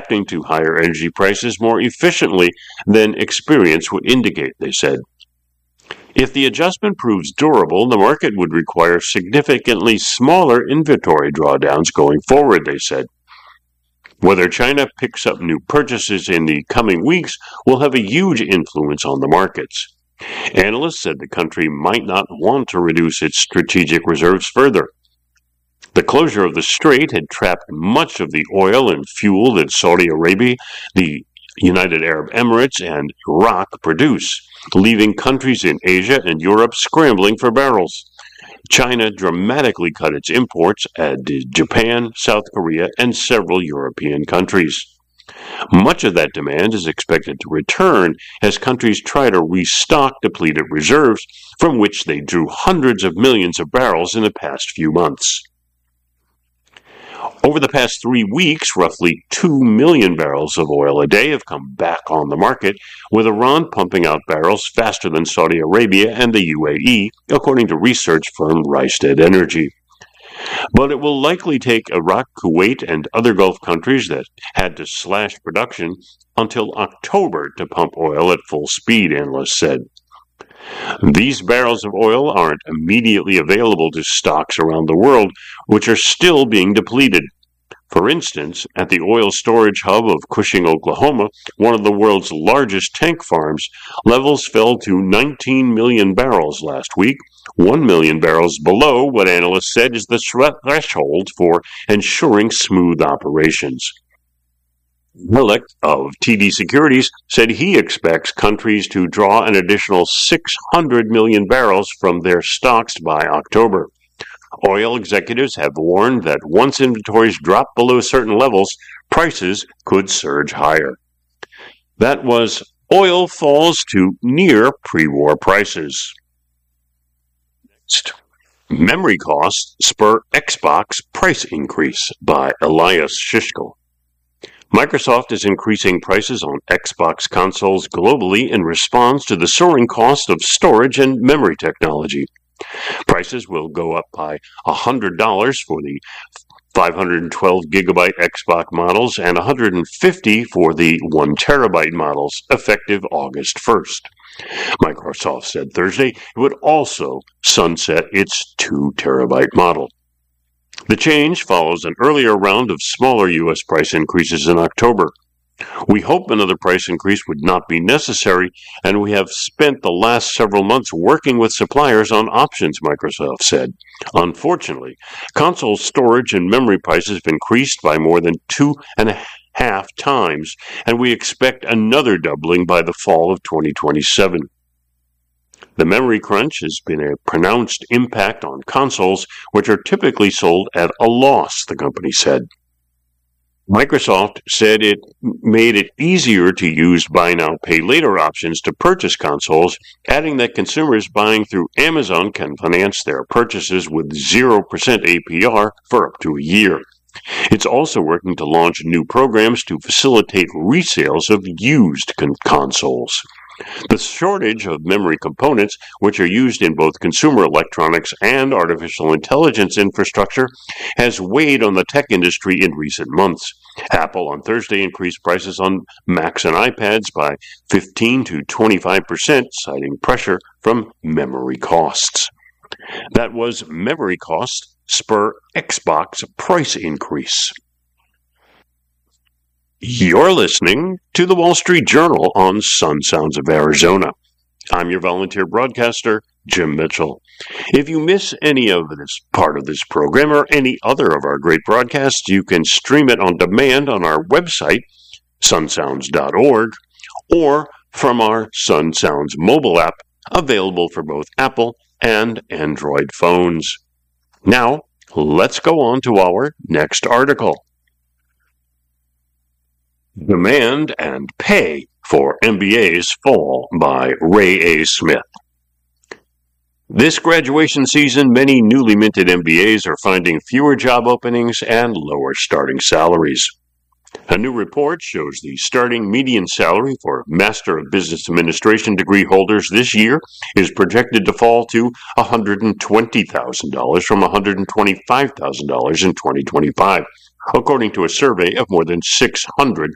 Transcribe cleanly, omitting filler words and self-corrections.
adapting to higher energy prices more efficiently than experience would indicate, they said. If the adjustment proves durable, the market would require significantly smaller inventory drawdowns going forward, they said. Whether China picks up new purchases in the coming weeks will have a huge influence on the markets. Analysts said the country might not want to reduce its strategic reserves further. The closure of the strait had trapped much of the oil and fuel that Saudi Arabia, the United Arab Emirates, and Iraq produce, leaving countries in Asia and Europe scrambling for barrels. China dramatically cut its imports, as did Japan, South Korea, and several European countries. Much of that demand is expected to return as countries try to restock depleted reserves, from which they drew hundreds of millions of barrels in the past few months. Over the past 3 weeks, roughly 2 million barrels of oil a day have come back on the market, with Iran pumping out barrels faster than Saudi Arabia and the UAE, according to research firm Rystad Energy. But it will likely take Iraq, Kuwait, and other Gulf countries that had to slash production until October to pump oil at full speed, analysts said. These barrels of oil aren't immediately available to stocks around the world, which are still being depleted. For instance, at the oil storage hub of Cushing, Oklahoma, one of the world's largest tank farms, levels fell to 19 million barrels last week, 1 million barrels below what analysts said is the threshold for ensuring smooth operations. Millick of TD Securities said he expects countries to draw an additional 600 million barrels from their stocks by October. Oil executives have warned that once inventories drop below certain levels, prices could surge higher. That was Oil Falls to Near Pre-War Prices. Next, Memory Costs Spur Xbox Price Increase by Elias Shishko. Microsoft is increasing prices on Xbox consoles globally in response to the soaring cost of storage and memory technology. Prices will go up by $100 for the 512 gigabyte Xbox models and $150 for the 1 terabyte models, effective August 1st. Microsoft said Thursday it would also sunset its 2 terabyte model. The change follows an earlier round of smaller U.S. price increases in October. We hope another price increase would not be necessary, and we have spent the last several months working with suppliers on options, Microsoft said. Unfortunately, console storage and memory prices have increased by more than 2.5 times, and we expect another doubling by the fall of 2027. The memory crunch has been a pronounced impact on consoles, which are typically sold at a loss, the company said. Microsoft said it made it easier to use buy now, pay later options to purchase consoles, adding that consumers buying through Amazon can finance their purchases with 0% APR for up to a year. It's also working to launch new programs to facilitate resales of used consoles. The shortage of memory components, which are used in both consumer electronics and artificial intelligence infrastructure, has weighed on the tech industry in recent months. Apple on Thursday increased prices on Macs and iPads by 15 to 25%, citing pressure from memory costs. That was Memory Costs Spur Xbox Price Increase. You're listening to the Wall Street Journal on Sun Sounds of Arizona. I'm your volunteer broadcaster, Jim Mitchell. If you miss any of this part of this program or any other of our great broadcasts, you can stream it on demand on our website, sunsounds.org, or from our Sun Sounds mobile app, available for both Apple and Android phones. Now, let's go on to our next article. Demand and Pay for MBAs Fall by Ray A. Smith. This graduation season, many newly minted MBAs are finding fewer job openings and lower starting salaries. A new report shows the starting median salary for Master of Business Administration degree holders this year is projected to fall to $120,000 from $125,000 in 2025, according to a survey of more than 600